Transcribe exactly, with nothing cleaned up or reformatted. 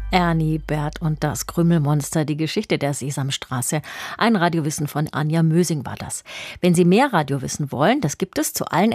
Ernie, Bert und das Krümelmonster, die Geschichte der Sesamstraße. Ein Radiowissen von Anja Mösing war das. Wenn Sie mehr Radiowissen wollen, das gibt es zu allen